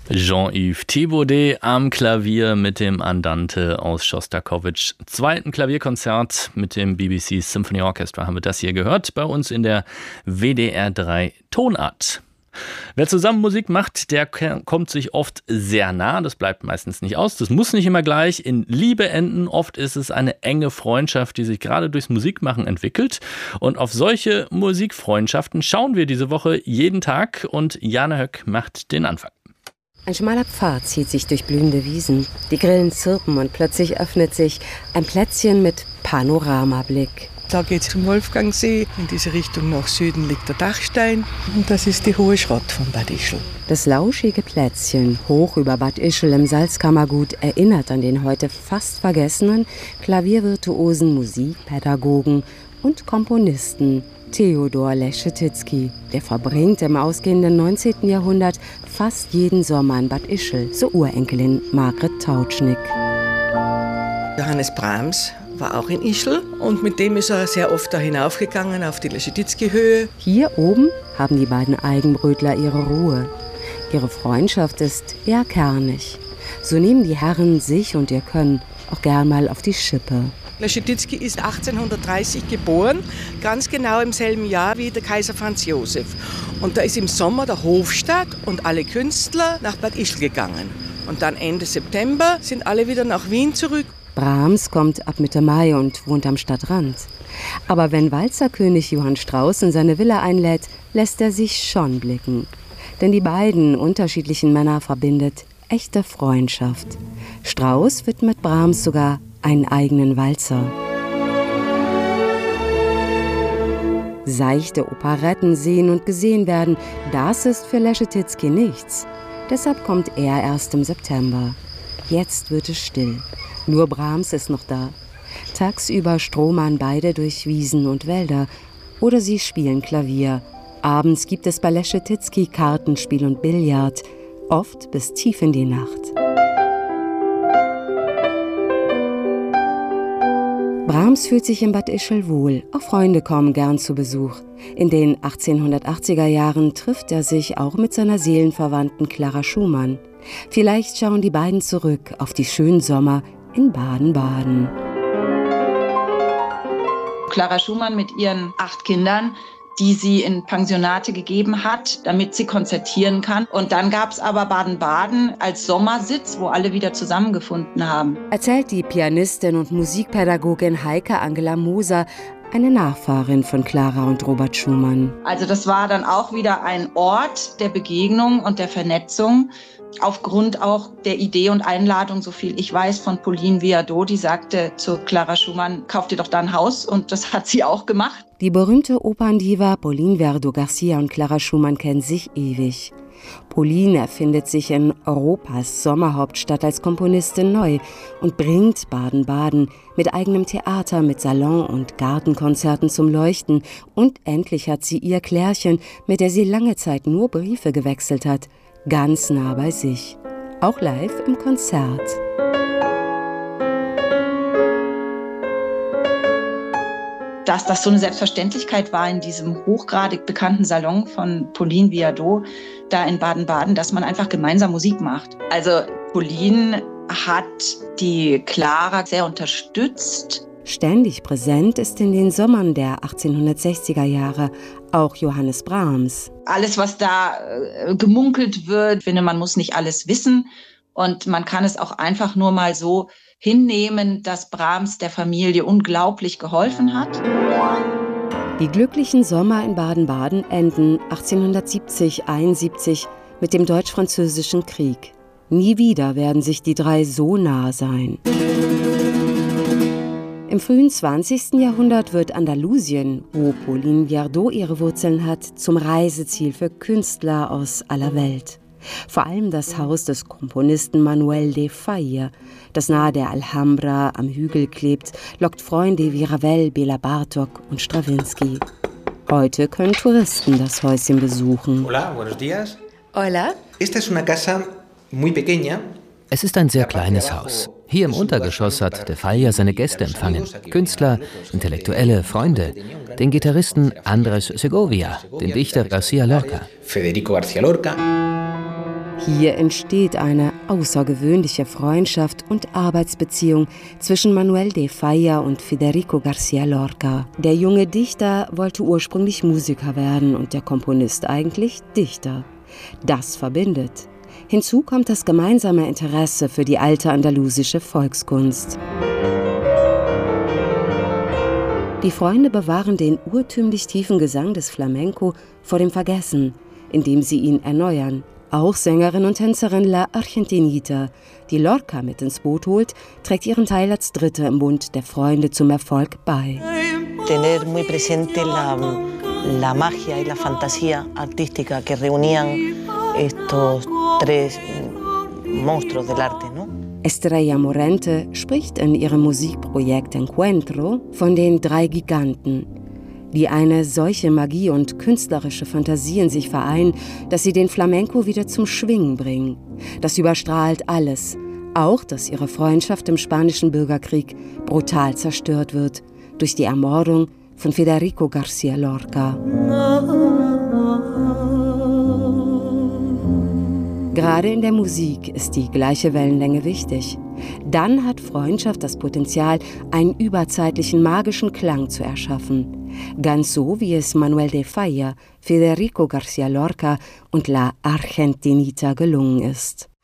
Jean-Yves Thibaudet am Klavier mit dem Andante aus Schostakowitschs zweiten Klavierkonzert mit dem BBC Symphony Orchestra haben wir das hier gehört, bei uns in der WDR 3 Tonart. Wer zusammen Musik macht, der kommt sich oft sehr nah, das bleibt meistens nicht aus, das muss nicht immer gleich in Liebe enden, oft ist es eine enge Freundschaft, die sich gerade durchs Musikmachen entwickelt und auf solche Musikfreundschaften schauen wir diese Woche jeden Tag und Jana Höck macht den Anfang. Ein schmaler Pfad zieht sich durch blühende Wiesen. Die Grillen zirpen und plötzlich öffnet sich ein Plätzchen mit Panoramablick. Da geht es zum Wolfgangsee. In diese Richtung nach Süden liegt der Dachstein. Und das ist die Hohe Schrott von Bad Ischl. Das lauschige Plätzchen hoch über Bad Ischl im Salzkammergut erinnert an den heute fast vergessenen Klaviervirtuosen, Musikpädagogen und Komponisten Theodor Leschetizky. Der verbringt im ausgehenden 19. Jahrhundert fast jeden Sommer in Bad Ischl, so Urenkelin Margret Tautschnig. Johannes Brahms war auch in Ischl und mit dem ist er sehr oft da hinaufgegangen auf die Leschetizky-Höhe. Hier oben haben die beiden Eigenbrötler ihre Ruhe. Ihre Freundschaft ist eher kernig. So nehmen die Herren sich und ihr Können auch gern mal auf die Schippe. Leschetizky ist 1830 geboren, ganz genau im selben Jahr wie der Kaiser Franz Josef. Und da ist im Sommer der Hofstaat und alle Künstler nach Bad Ischl gegangen. Und dann Ende September sind alle wieder nach Wien zurück. Brahms kommt ab Mitte Mai und wohnt am Stadtrand. Aber wenn Walzerkönig Johann Strauss in seine Villa einlädt, lässt er sich schon blicken. Denn die beiden unterschiedlichen Männer verbindet echte Freundschaft. Strauss widmet Brahms sogar einen eigenen Walzer. Seichte Operetten sehen und gesehen werden, das ist für Leschetizky nichts. Deshalb kommt er erst im September. Jetzt wird es still. Nur Brahms ist noch da. Tagsüber stromern beide durch Wiesen und Wälder. Oder sie spielen Klavier. Abends gibt es bei Leschetizky Kartenspiel und Billard. Oft bis tief in die Nacht. Brahms fühlt sich in Bad Ischl wohl. Auch Freunde kommen gern zu Besuch. In den 1880er Jahren trifft er sich auch mit seiner Seelenverwandten Clara Schumann. Vielleicht schauen die beiden zurück auf die schönen Sommer in Baden-Baden. Clara Schumann mit ihren 8 Kindern, die sie in Pensionate gegeben hat, damit sie konzertieren kann. Und dann gab es aber Baden-Baden als Sommersitz, wo alle wieder zusammengefunden haben. Erzählt die Pianistin und Musikpädagogin Heike Angela Moser, eine Nachfahrin von Clara und Robert Schumann. Also das war dann auch wieder ein Ort der Begegnung und der Vernetzung. Aufgrund auch der Idee und Einladung, so viel ich weiß, von Pauline Viardot, die sagte zu Clara Schumann, kauf dir doch da ein Haus, und das hat sie auch gemacht. Die berühmte Operndiva Pauline Viardot-Garcia und Clara Schumann kennen sich ewig. Pauline erfindet sich in Europas Sommerhauptstadt als Komponistin neu und bringt Baden-Baden mit eigenem Theater, mit Salon- und Gartenkonzerten zum Leuchten. Und endlich hat sie ihr Klärchen, mit der sie lange Zeit nur Briefe gewechselt hat, ganz nah bei sich, auch live im Konzert. Dass das so eine Selbstverständlichkeit war in diesem hochgradig bekannten Salon von Pauline Viardot, da in Baden-Baden, dass man einfach gemeinsam Musik macht. Also Pauline hat die Clara sehr unterstützt. Ständig präsent ist in den Sommern der 1860er Jahre auch Johannes Brahms. Alles, was da gemunkelt wird, finde, man muss nicht alles wissen. Und man kann es auch einfach nur mal so hinnehmen, dass Brahms der Familie unglaublich geholfen hat. Die glücklichen Sommer in Baden-Baden enden 1870-71 mit dem Deutsch-Französischen Krieg. Nie wieder werden sich die drei so nah sein. Im frühen 20. Jahrhundert wird Andalusien, wo Pauline Viardot ihre Wurzeln hat, zum Reiseziel für Künstler aus aller Welt. Vor allem das Haus des Komponisten Manuel de Falla, das nahe der Alhambra am Hügel klebt, lockt Freunde wie Ravel, Bela Bartok und Strawinsky. Heute können Touristen das Häuschen besuchen. Hola, buenos días. Hola. Esta es una casa muy pequeña. Es ist ein sehr kleines Haus. Hier im Untergeschoss hat de Falla seine Gäste empfangen. Künstler, Intellektuelle, Freunde. Den Gitarristen Andrés Segovia, den Dichter García Lorca. Federico García Lorca. Hier entsteht eine außergewöhnliche Freundschaft und Arbeitsbeziehung zwischen Manuel de Falla und Federico García Lorca. Der junge Dichter wollte ursprünglich Musiker werden und der Komponist eigentlich Dichter. Das verbindet. Hinzu kommt das gemeinsame Interesse für die alte andalusische Volkskunst. Die Freunde bewahren den urtümlich tiefen Gesang des Flamenco vor dem Vergessen, indem sie ihn erneuern. Auch Sängerin und Tänzerin La Argentinita, die Lorca mit ins Boot holt, trägt ihren Teil als Dritte im Bund der Freunde zum Erfolg bei. Tener muy presente la magia y la fantasía artística que reunían estos tres monstruos del arte, ¿no? Estrella Morente spricht in ihrem Musikprojekt Encuentro von den 3 Giganten, die eine solche Magie und künstlerische Fantasie in sich vereinen, dass sie den Flamenco wieder zum Schwingen bringen. Das überstrahlt alles, auch dass ihre Freundschaft im Spanischen Bürgerkrieg brutal zerstört wird durch die Ermordung von Federico García Lorca. Gerade in der Musik ist die gleiche Wellenlänge wichtig. Dann hat Freundschaft das Potenzial, einen überzeitlichen magischen Klang zu erschaffen. Ganz so, wie es Manuel de Falla, Federico García Lorca und La Argentinita gelungen ist.